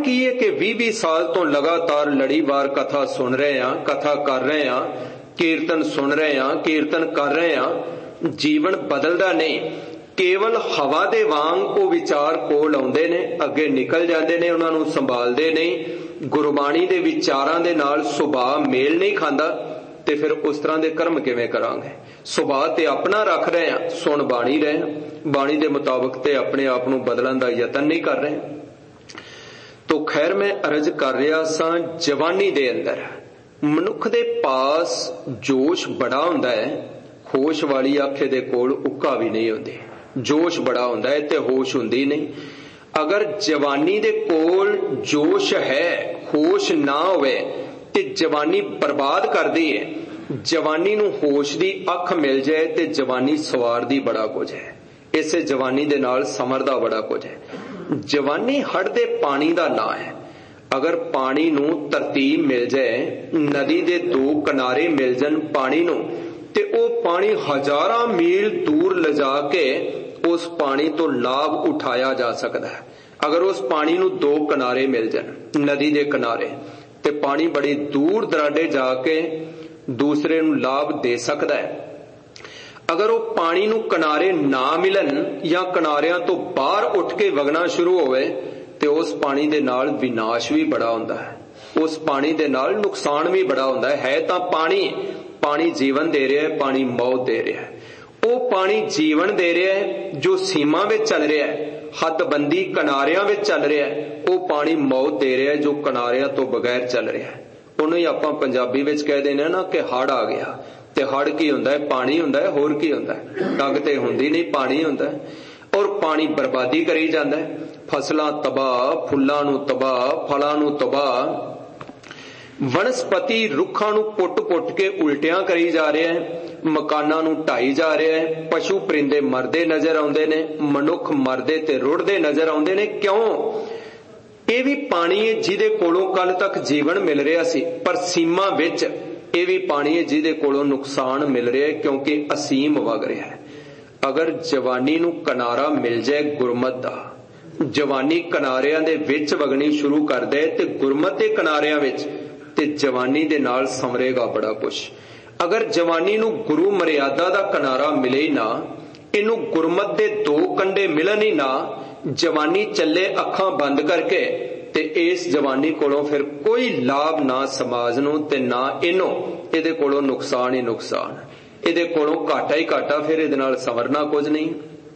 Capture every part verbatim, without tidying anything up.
की है कि ਵੀਹ ਵੀਹ साल तो लगातार लड़ीवार कथा सुन रहे हैं, कथा कर रहे हैं, कीर्तन सुन रहे हैं, कीर्तन कर रहे हैं, जीवन बदलदा नहीं। केवल हवा दे वांग ਉਹ विचार कोल आउंदे ने, अगे निकल जाते ने, उन्हां नूं संभालदे नहीं। गुरबाणी दे विचारां दे नाल सुभाव मेल नहीं खांदा ते फिर उस तरह के कर्म किवें करांगे। सुभाव ते अपना रख रहे हैं, सुन बाणी रहे हैं, बाणी दे मुताबिक ते अपने आप नूं बदलण दा यतन नहीं कर रहे। तो खैर मैं अर्ज कर रहा सां, जवानी दे अंदर मनुख दे पास जोश बड़ा हुंदा है, होश वाली आखे दे कोल उक्का भी नहीं हुंदी। जोश बड़ा हुंदा है ते होश हुंदी नहीं। अगर जवानी दे कोल जोश है, होश ना होवे ते जवानी बर्बाद कर दी है। जवानी नूं होश दी अख मिल जाए ते जवानी सवारदी बड़ा कुछ है। इसे जवानी दे नाल समरदा बड़ा कुछ है। जवानी हड़ दे पानी दा ना है। अगर पानी नूं तरतीब मिल जाए, नदी दे दो किनारे मिल जान पानी नूं ते ओ पानी हजारां मील दूर लिजा के उस पानी तो लाभ उठाया जा सकता है। अगर उस पानी नूं दो किनारे मिल जान, नदी दे किनारे, ते पानी बड़ी दूर दराडे जाके दूसरे नूं लाभ दे सकता है। अगर वो पानी नूं किनारे ना मिलन या किनारियां तो बाहर उठ के वगना शुरू होवे ते उस पानी दे नाल विनाश भी बड़ा हुंदा है। उस पानी दे नाल नुकसान भी बड़ा हुंदा है। है तां पानी, पानी जीवन दे रहा है, पानी मौत दे रहा है। वो पानी जीवन दे रहा है जो सीमा में चल रहा है, हदबंदी किनारियां में चल रहा है। वो पानी मौत दे रहा है जो किनारियां तो बगैर चल रहा है। उन्हें आपां पंजाबी विच कह देने ना कि हड़ आ गया। ते हड़ की हुंदा है? पानी हुंदा है, होर की हुंदा है? डग ते हुंदी नहीं, पानी हुंदा है। और पानी बर्बादी करी जांदा है। फसलां तबाह, फुल्लां नूं तबाह, फलां नूं तबाह, वनस्पति रुखां नूं पुट पुट के उल्टियां करी जा रहे हैं, मकानां नूं ढाई जा रहे हैं, पशु परिंदे मरदे नजर आउंदे ने, मनुख मरदे ते रुड़दे नजर आउंदे ने। क्यों? ये भी पानी है जिहदे कोलों कल तक जीवन मिल रहा सी, पर सीमा विच ये भी पानी है जिहदे कोलों नुकसान मिल रहा है, क्योंकि असीम वग रहा है। अगर जवानी नूं किनारा मिल जाए गुरमत दा, जवानी किनारियां दे विच वगनी शुरू कर दे ते गुरमत दे किनारियां विच, ते जवानी दे नाल समरेगा बड़ा कुछ। अगर जवानी नूं गुरु मर्यादा दा किनारा मिले ही ना, इनू गुरमत दे दो कंडे मिलन ही ना, जवानी चले अखां बंद करके, ते इस जवानी कोलों फिर कोई लाभ ना समाज नूं ते ना इनों, इहदे कोलों नुकसान ही नुकसान, इहदे कोलों घाटा ही घाटा, फिर इहदे नाल संवरना कुछ नहीं।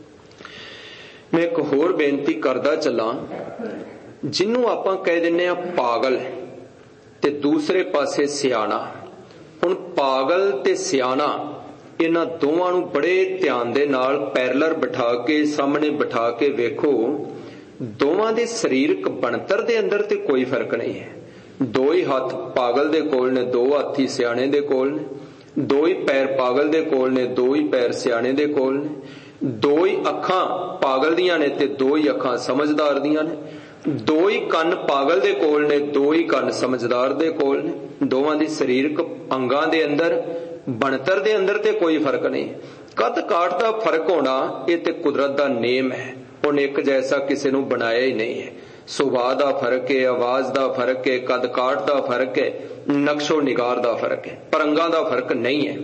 मैं एक होर बेनती करदा चलां, जिन्नू आपां कह दिन्ने आ पागल ते दूसरे पासे सियाणा। हुण पागल ते सियाणा इन्हां दोवां नूं बड़े ध्यान दे नाल पैरलर बिठा के सामने बिठा के वेखो, दोवां दे सरीरक बनतर दे अंदर ते कोई फर्क नहीं है। दो ही हाथ पागल दे कोल ने, दो हाथ ही सियाणे दे कोल ने, दो ही पैर पागल दे कोल ने, दो ही पैर सियाणे दे कोल ने, दो ही अखां पागल दियां ने ते दो ही अखां समझदार दियां ने, दो ही कन पागल दे कोल ने, दो ही कन समझदार दे कोल ने। दोवां दी सरीरक अंगां दे अंदर बनतर दे अंदर ते कोई फर्क नहीं। कद काठ दा फर्क होना ये ते कुदरत दा नेम है, उन्हें एक जैसा किसी नूं बनाया ही नहीं है। सुभाव दा फर्क है, आवाज दा फर्क है, कद काठ दा फर्क है, नक्शो निगार दा फर्क है, पर अंगां दा फर्क नहीं है।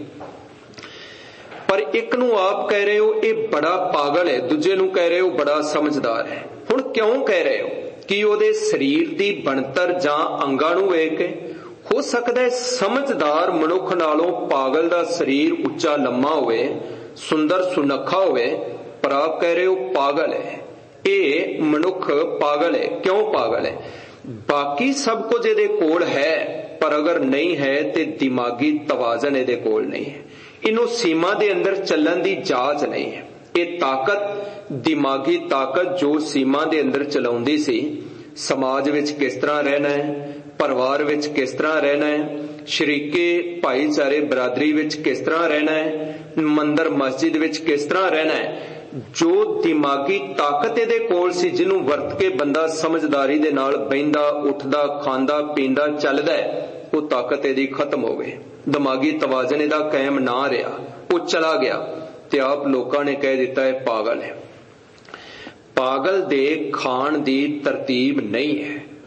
पर एक नूं आप कह रहे हो ये बड़ा पागल है, दूजे नूं कह रहे हो बड़ा समझदार है। हुण क्यों कह रहे हो? कि ਉਹਦੇ ਸਰੀਰ ਦੀ ਬਣਤਰ ਜਾਂ ਅੰਗਾਂ ਨੂੰ ਵੇਖ ਕੇ ਹੋ ਸਕਦਾ ਹੈ ਸਮਝਦਾਰ ਮਨੁੱਖ ਨਾਲੋਂ ਪਾਗਲ ਦਾ ਸਰੀਰ ਉੱਚਾ ਲੰਮਾ ਹੋਵੇ, ਸੁੰਦਰ ਸੁਨੱਖਾ ਹੋਵੇ, ਪਰ ਆਪ ਕਹਿ ਰਹੇ ਹੋ ਪਾਗਲ ਹੈ। ਇਹ ਮਨੁੱਖ ਪਾਗਲ ਹੈ। ਕਿਉਂ ਪਾਗਲ ਹੈ? ਬਾਕੀ ਸਭ ਕੁਝ ਇਹਦੇ ਕੋਲ ਹੈ, ਪਰ ਅਗਰ ਨਹੀਂ ਹੈ ਤੇ ਦਿਮਾਗੀ ਤਵਾਜ਼ਨ ਇਹਦੇ ਕੋਲ ਨਹੀਂ ਹੈ। ਇਹਨੂੰ ਸੀਮਾ ਦੇ ਅੰਦਰ ਚੱਲਣ ਦੀ ਜਾਚ ਨਹੀਂ ਹੈ। ਇਹ ਤਾਕਤ, ਦਿਮਾਗੀ ਤਾਕਤ ਜੋ ਸੀਮਾ ਦੇ ਅੰਦਰ ਚਲਾਉਂਦੀ ਸੀ, ਸਮਾਜ ਵਿੱਚ ਕਿਸ ਤਰ੍ਹਾਂ ਰਹਿਣਾ ਹੈ, ਪਰਿਵਾਰ ਵਿੱਚ ਕਿਸ ਤਰ੍ਹਾਂ ਰਹਿਣਾ ਹੈ, ਸ਼ਰੀਕੇ ਭਾਈਚਾਰੇ ਬਰਾਦਰੀ ਵਿੱਚ ਕਿਸ ਤਰ੍ਹਾਂ ਰਹਿਣਾ ਹੈ, ਮੰਦਰ ਮਸਜਿਦ ਵਿੱਚ ਕਿਸ ਤਰ੍ਹਾਂ ਰਹਿਣਾ ਹੈ, ਜੋ ਦਿਮਾਗੀ ਤਾਕਤ ਇਹਦੇ ਕੋਲ ਸੀ, ਜਿਹਨੂੰ ਵਰਤ ਕੇ ਬੰਦਾ ਸਮਝਦਾਰੀ ਦੇ ਨਾਲ ਬਹਿੰਦਾ, ਉੱਠਦਾ, ਖਾਂਦਾ, ਪੀਂਦਾ, ਚੱਲਦਾ, ਉਹ ਤਾਕਤ ਇਹਦੀ ਖਤਮ ਹੋ ਗਈ। ਦਿਮਾਗੀ ਤਵਾਜ਼ਨ ਇਹਦਾ ਕਾਇਮ ਨਾ ਰਿਹਾ, ਉਹ ਚਲਾ ਗਿਆ ਤੇ ਆਪ ਲੋਕਾਂ ਨੇ ਕਹਿ ਦਿੱਤਾ ਹੈ ਪਾਗਲ ਹੈ। ਪਾਗਲ ਦੇ ਖਾਣ ਦੀ ਤਰਤੀਬ ਨਹੀਂ ਹੈ।